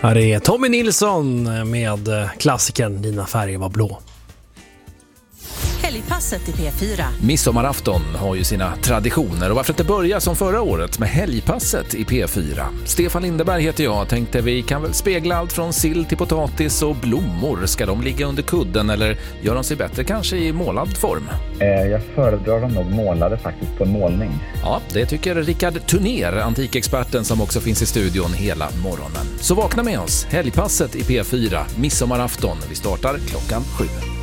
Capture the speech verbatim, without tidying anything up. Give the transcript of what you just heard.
Här är Tommy Nilsson med klassikern Dina färger var blå. Helgpasset i P fyra. Midsommarafton har ju sina traditioner och varför inte börja som förra året med helgpasset i P fyra. Stefan Lindeberg heter jag, tänkte vi kan väl spegla allt från sill till potatis och blommor. Ska de ligga under kudden eller gör de sig bättre kanske i målad form? Jag föredrar dem nog målade faktiskt på en målning. Ja, det tycker Rickard Turner, antikexperten som också finns i studion hela morgonen. Så vakna med oss, helgpasset i P fyra, midsommarafton. Vi startar klockan sju.